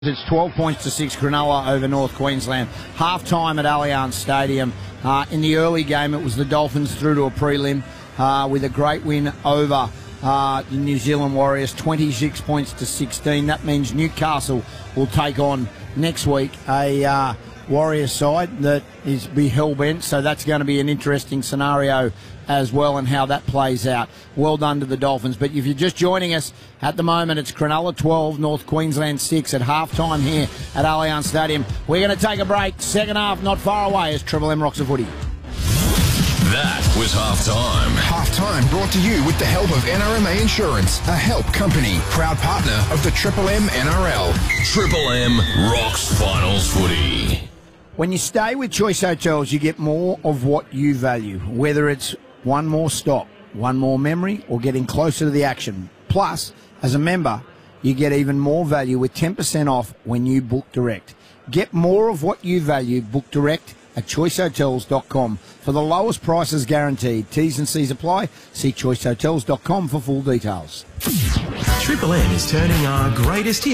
It's 12 points to 6, Cronulla over North Queensland. Half-time at Allianz Stadium. In the early game, it was the Dolphins through to a prelim with a great win over the New Zealand Warriors, 26 points to 16. That means Newcastle will take on next week a Warriors side that is be hell-bent, so that's going to be an interesting scenario as well and how that plays out. Well done to the Dolphins. But if you're just joining us at the moment, it's Cronulla 12, North Queensland 6 at half-time here at Allianz Stadium. We're going to take a break. Second half not far away as Triple M rocks the footy. That was halftime. Halftime brought to you with the help of NRMA Insurance, a help company, proud partner of the Triple M NRL. Triple M rocks finals footy. When you stay with Choice Hotels, you get more of what you value, whether it's one more stop, one more memory, or getting closer to the action. Plus, as a member, you get even more value with 10% off when you book direct. Get more of what you value, book direct at choicehotels.com for the lowest prices guaranteed. T's and C's apply. See choicehotels.com for full details. Triple M is turning our greatest hits